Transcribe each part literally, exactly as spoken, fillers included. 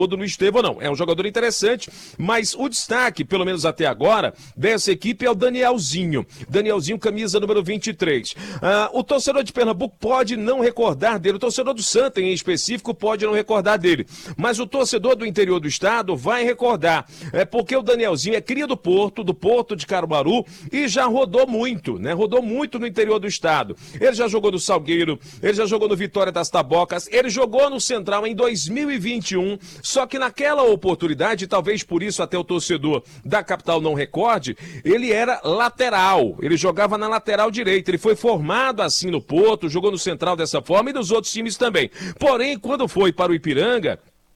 no Estevão, não. É um jogador interessante, mas o destaque, pelo menos até agora, dessa equipe é o Danielzinho. Danielzinho, camisa número vinte e três. Ah, o torcedor de Pernambuco pode não recordar dele, o torcedor do Santa, em específico, pode não recordar dele, mas o torcedor do interior do estado vai recordar, é porque o Danielzinho é cria do Porto, do Porto de Caruaru, e já rodou muito, né? Rodou muito no interior do estado. Ele já jogou no Salgueiro, ele já jogou no Vitória das Tabocas, ele jogou no Central em dois mil e vinte e um, só que naquela oportunidade, talvez por isso até o torcedor da capital não recorde, ele era lateral, ele jogava na lateral direita, ele foi formado assim no Porto, jogou no Central dessa forma e nos outros times também. Porém, quando foi para o Ipiranga,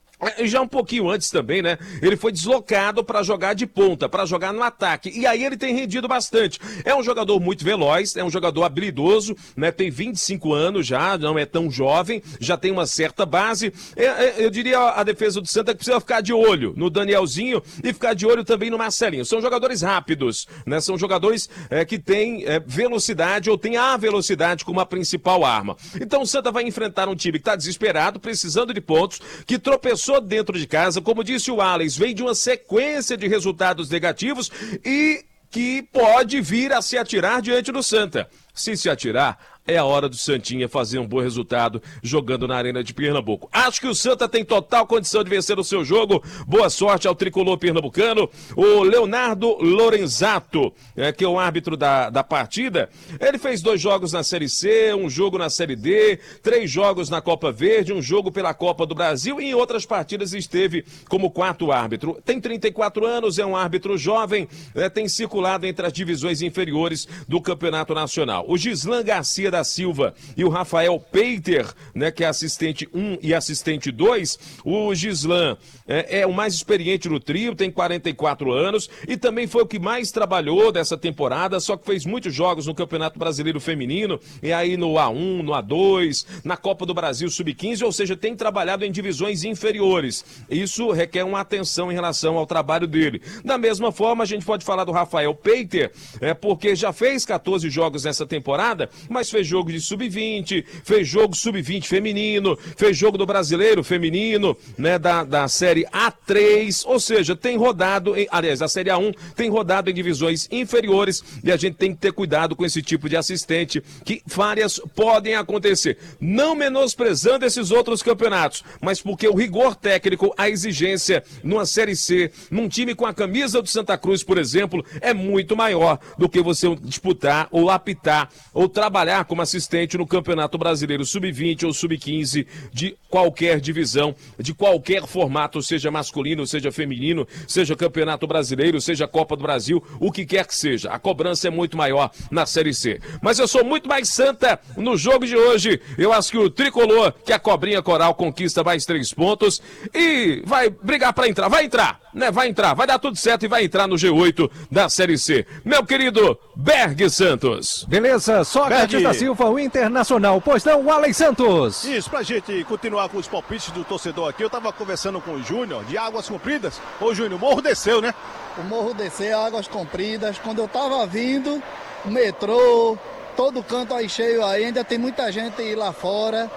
já um pouquinho antes também, né? Ele foi deslocado para jogar de ponta, para jogar no ataque. E aí ele tem rendido bastante. É um jogador muito veloz, é um jogador habilidoso, né? Tem vinte e cinco anos já, não é tão jovem, já tem uma certa base. Eu, eu diria a defesa do Santa que precisa ficar de olho no Danielzinho e ficar de olho também no Marcelinho. São jogadores rápidos, né? São jogadores é, que têm é, velocidade ou têm a velocidade como a principal arma. Então o Santa vai enfrentar um time que está desesperado, precisando de pontos, que tropeçou dentro de casa, como disse o Alex, vem de uma sequência de resultados negativos e que pode vir a se atirar diante do Santa. Se se atirar, é a hora do Santinha fazer um bom resultado jogando na Arena de Pernambuco. Acho que o Santa tem total condição de vencer o seu jogo. Boa sorte ao tricolor pernambucano. O Leonardo Lorenzato, é, que é o árbitro da, da partida, ele fez dois jogos na Série C, um jogo na Série D, três jogos na Copa Verde, um jogo pela Copa do Brasil e em outras partidas esteve como quarto árbitro. Tem trinta e quatro anos, é um árbitro jovem, é, tem circulado entre as divisões inferiores do Campeonato Nacional. O Gislan Garcia da Silva e o Rafael Peiter, né, que é assistente um e assistente dois, o Gislan é, é o mais experiente no trio, tem quarenta e quatro anos e também foi o que mais trabalhou dessa temporada, só que fez muitos jogos no Campeonato Brasileiro Feminino, e aí no A um, no A dois, na Copa do Brasil sub quinze, ou seja, tem trabalhado em divisões inferiores. Isso requer uma atenção em relação ao trabalho dele. Da mesma forma, a gente pode falar do Rafael Peiter, é, porque já fez quatorze jogos nessa temporada, mas fez jogo de sub vinte, fez jogo sub vinte feminino, fez jogo do Brasileiro Feminino, né, da, da Série A três, ou seja, tem rodado, em, aliás, a Série A um tem rodado em divisões inferiores e a gente tem que ter cuidado com esse tipo de assistente, que várias podem acontecer. Não menosprezando esses outros campeonatos, mas porque o rigor técnico, a exigência numa Série C, num time com a camisa do Santa Cruz, por exemplo, é muito maior do que você disputar ou apitar ou trabalhar como assistente no Campeonato Brasileiro sub vinte ou sub quinze de qualquer divisão, de qualquer formato, seja masculino, seja feminino, seja Campeonato Brasileiro, seja Copa do Brasil, o que quer que seja. A cobrança é muito maior na Série C. Mas eu sou muito mais Santa no jogo de hoje. Eu acho que o tricolor, que a Cobrinha Coral conquista mais três pontos e vai brigar para entrar. Vai entrar, né? Vai entrar, vai dar tudo certo e vai entrar no G oito da Série C. Meu querido Berg Santos. Beleza, Sócrates da Silva, o Internacional. Pois não, o Alex Santos. Isso, pra gente continuar com os palpites do torcedor aqui, eu tava conversando com o Júnior, de Águas Compridas. Ô Júnior, o morro desceu, né? O morro desceu, Águas Compridas. Quando eu tava vindo, o metrô, todo canto aí cheio aí, ainda tem muita gente lá fora.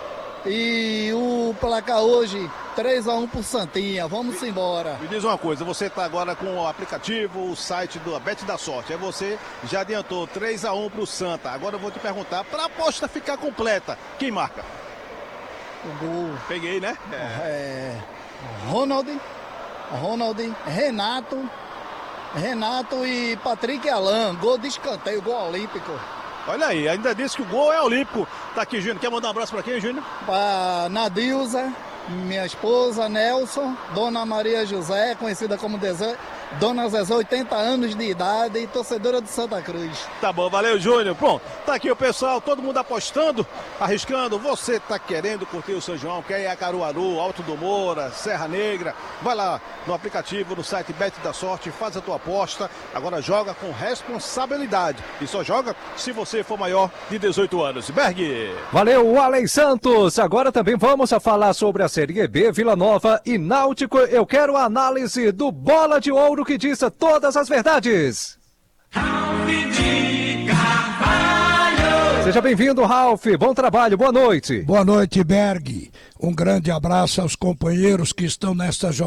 E o placar hoje, três a um pro Santinha, vamos embora. Me diz uma coisa, você está agora com o aplicativo, o site do Bet da Sorte, aí você já adiantou três a um pro Santa. Agora eu vou te perguntar, para a aposta ficar completa, quem marca? O gol. Peguei, né? É. é Ronald, Ronald, Renato, Renato e Patrick Alan, gol de escanteio, gol olímpico. Olha aí, ainda disse que o gol é olímpico. Tá aqui, Júnior. Quer mandar um abraço pra quem, Júnior? Pra Nadilza, minha esposa, Nelson, Dona Maria José, conhecida como Dezé, Dona Zezé, oitenta anos de idade e torcedora do Santa Cruz. Tá bom, valeu, Júnior. Pronto, tá aqui o pessoal, todo mundo apostando, arriscando. Você tá querendo curtir o São João, quer ir a Caruaru, Alto do Moura, Serra Negra, vai lá no aplicativo, no site Bet da Sorte, faz a tua aposta. Agora joga com responsabilidade e só joga se você for maior de dezoito anos. Berg! Valeu, o Alex Santos. Agora também vamos a falar sobre a Série B, Vila Nova e Náutico. Eu quero a análise do Bola de Ouro que diz todas as verdades. Ralf de Carvalho. Seja bem-vindo, Ralf. Bom trabalho, boa noite. Boa noite, Berg. Um grande abraço aos companheiros que estão nesta jornada.